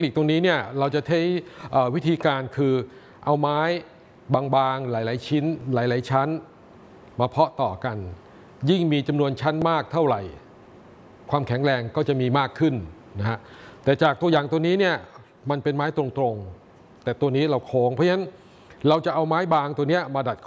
คนิคตรงนี้เนี่ยเราจะใช้วิธีการคือเอาไม้บางๆหลายๆชิ้นหลายๆชั้นมาเพาะต่อกันยิ่งมีจำนวนชั้นมากเท่าไหร่ความแข็งแรงก็จะมีมากขึ้นนะฮะแต่จากตัวอย่างตัวนี้เนี่ยมันเป็นไม้ตรงๆแต่ตัวนี้เราโค้งเพราะฉะนั้นเราจะเอาไม้บางตัวนี้มาดัด